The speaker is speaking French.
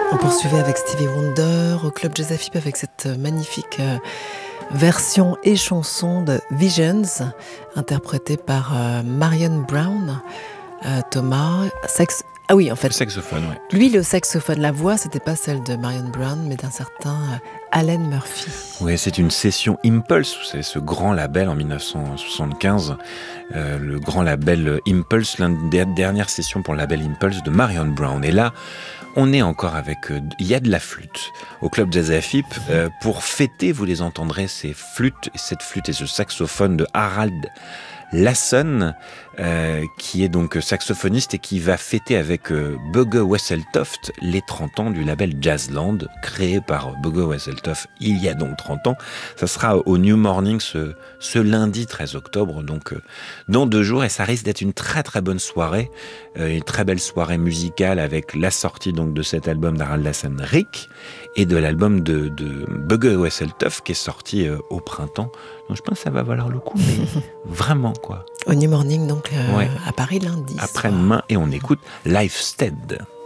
On poursuivait avec Stevie Wonder au Club Jazz AFIP avec cette magnifique version et chanson de Visions, interprétée par Marion Brown. Thomas, ah oui, en fait. Le saxophone, oui. Lui, le saxophone, la voix, c'était pas celle de Marion Brown, mais d'un certain Allen Murphy. Oui, c'est une session Impulse, c'est ce grand label en 1975, le grand label Impulse, l'une des dernières sessions pour le label Impulse de Marion Brown. Et là, on est encore avec, il y a de la flûte au Club Jazz AFIP. Pour fêter, vous les entendrez, ces flûtes, cette flûte et ce saxophone de Harald Lassen, qui est donc saxophoniste et qui va fêter avec Bugge Wesseltoft les 30 ans du label Jazzland, créé par Bugge Wesseltoft il y a donc 30 ans. Ça sera au New Morning ce lundi 13 octobre, donc dans 2 jours, et ça risque d'être une très très bonne soirée, une très belle soirée musicale avec la sortie donc de cet album d'Harald Lassen, Rick, et de l'album de Bugge Wesseltoft qui est sorti au printemps. Donc je pense que ça va valoir le coup, mais vraiment quoi. Au New Morning, donc à Paris lundi. Après-demain, et on écoute Lifestead.